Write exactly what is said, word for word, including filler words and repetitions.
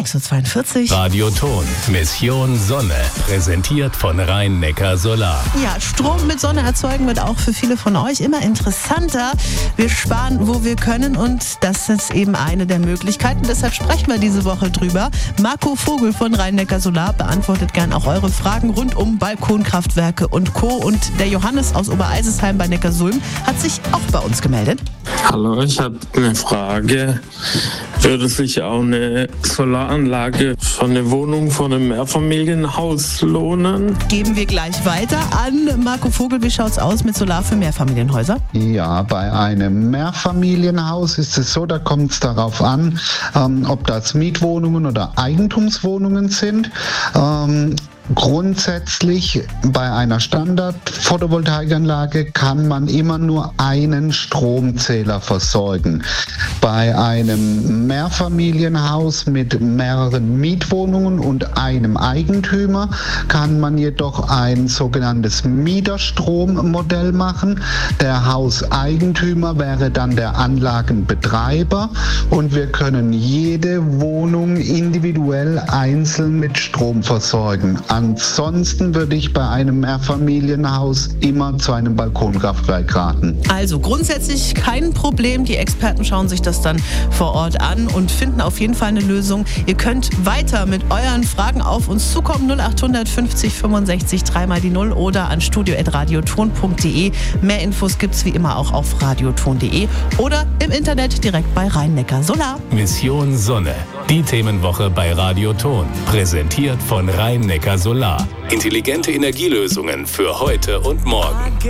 sechs Uhr zweiundvierzig. Radioton, Mission Sonne, präsentiert von Rhein-Neckar Solar. Ja, Strom mit Sonne erzeugen wird auch für viele von euch immer interessanter. Wir sparen, wo wir können, und das ist eben eine der Möglichkeiten. Deshalb sprechen wir diese Woche drüber. Marco Vogel von Rhein-Neckar Solar beantwortet gern auch eure Fragen rund um Balkonkraftwerke und Co. Und der Johannes aus Obereisesheim bei Neckarsulm hat sich auch bei uns gemeldet. Hallo, ich habe eine Frage. Würde sich auch eine Solaranlage von einer Wohnung, von einem Mehrfamilienhaus lohnen? Geben wir gleich weiter an Marco Vogel. Wie schaut's aus mit Solar für Mehrfamilienhäuser? Ja, bei einem Mehrfamilienhaus ist es so, da kommt es darauf an, ähm, ob das Mietwohnungen oder Eigentumswohnungen sind. Ähm, Grundsätzlich bei einer Standard-Photovoltaikanlage kann man immer nur einen Stromzähler versorgen. Bei einem Mehrfamilienhaus mit mehreren Mietwohnungen und einem Eigentümer kann man jedoch ein sogenanntes Mieterstrommodell machen. Der Hauseigentümer wäre dann der Anlagenbetreiber und wir können jede Wohnung individuell einzeln mit Strom versorgen. Ansonsten würde ich bei einem Mehrfamilienhaus immer zu einem Balkonkraftwerk raten. Also grundsätzlich kein Problem. Die Experten schauen sich das dann vor Ort an und finden auf jeden Fall eine Lösung. Ihr könnt weiter mit euren Fragen auf uns zukommen. null acht fünfzig fünfundsechzig dreimal die null oder an studio at radioton punkt de. Mehr Infos gibt's wie immer auch auf radioton punkt de oder im Internet direkt bei Rhein-Neckar Solar. Mission Sonne, die Themenwoche bei Radioton, präsentiert von Rhein-Neckar Solar. Intelligente Energielösungen für heute und morgen.